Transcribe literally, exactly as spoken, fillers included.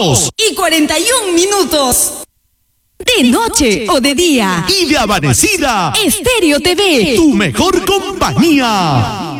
dos y cuarenta y un minutos. De noche o de día. Y de amanecida. Estéreo T V. Tu mejor compañía.